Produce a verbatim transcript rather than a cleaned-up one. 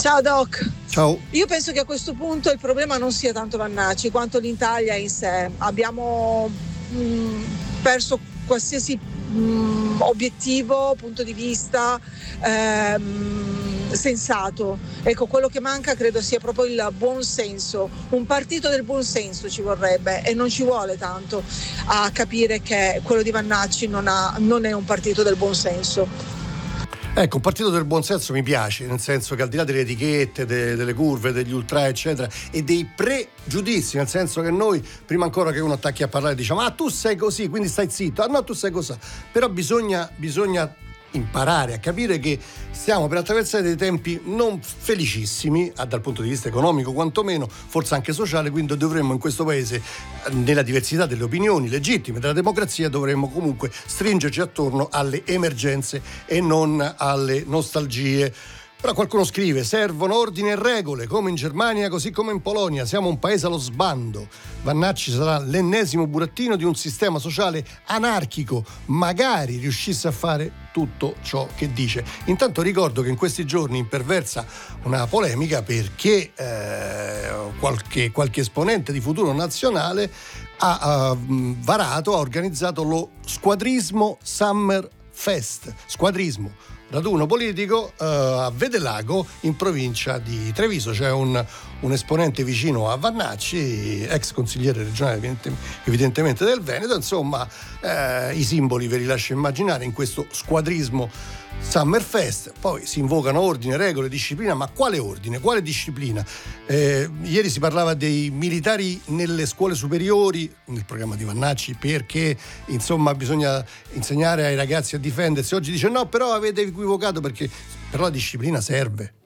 Ciao Doc. Ciao. Io penso che a questo punto il problema non sia tanto Vannacci quanto l'Italia in sé. Abbiamo mh, perso qualsiasi mh, obiettivo, punto di vista ehm, sensato. Ecco, quello che manca credo sia proprio il buon senso. Un partito del buon senso ci vorrebbe, e non ci vuole tanto a capire che quello di Vannacci non, ha, non è un partito del buon senso. Ecco, un partito del buonsenso mi piace, nel senso che al di là delle etichette, de, delle curve, degli ultra eccetera, e dei pregiudizi, nel senso che noi prima ancora che uno attacchi a parlare diciamo ah tu sei così quindi stai zitto, ah no tu sei così, però bisogna, bisogna imparare a capire che stiamo per attraversare dei tempi non felicissimi dal punto di vista economico quantomeno, forse anche sociale, quindi dovremmo in questo paese, nella diversità delle opinioni legittime della democrazia, dovremmo comunque stringerci attorno alle emergenze e non alle nostalgie. Però qualcuno scrive: servono ordini e regole come in Germania così come in Polonia, siamo un paese allo sbando. Vannacci sarà l'ennesimo burattino di un sistema sociale anarchico, magari riuscisse a fare tutto ciò che dice. Intanto ricordo che in questi giorni imperversa una polemica perché eh, qualche, qualche esponente di Futuro Nazionale ha uh, varato, ha organizzato lo Squadrismo Summer Fest. Squadrismo, raduno politico uh, a Vedelago in provincia di Treviso. C'è un, un esponente vicino a Vannacci, ex consigliere regionale evidentemente del Veneto, insomma eh, i simboli ve li lascio immaginare in questo Squadrismo Summerfest. Poi si invocano ordine, regole, disciplina, ma quale ordine, quale disciplina? Eh, ieri si parlava dei militari nelle scuole superiori nel programma di Vannacci, perché insomma bisogna insegnare ai ragazzi a difendersi. Oggi dice no, però avete equivocato, perché però la disciplina serve.